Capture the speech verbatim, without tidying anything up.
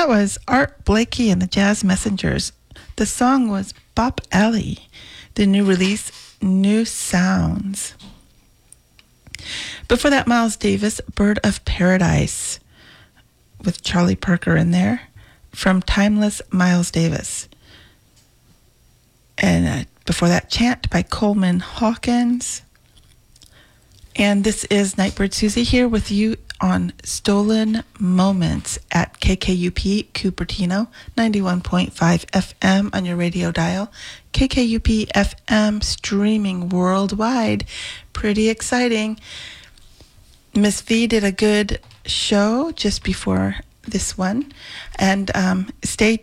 That was Art Blakey and the Jazz Messengers. The song was Bop Alley, the new release, New Sounds. Before that, Miles Davis, Bird of Paradise, with Charlie Parker in there, from Timeless Miles Davis. And uh, before that, Chant by Coleman Hawkins. And this is Nightbird Susie here with you on Stolen Moments at K K U P Cupertino, ninety-one point five F M on your radio dial. K K U P F M streaming worldwide. Pretty exciting. Miss V did a good show just before this one. And um, stay